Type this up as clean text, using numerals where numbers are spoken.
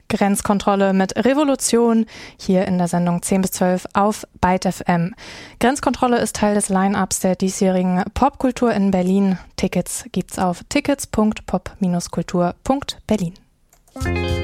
Grenzkontrolle mit Revolution hier in der Sendung 10 bis 12 auf Byte FM. Grenzkontrolle ist Teil des Line-Ups der diesjährigen Popkultur in Berlin. Tickets gibt's auf tickets.pop-kultur.berlin.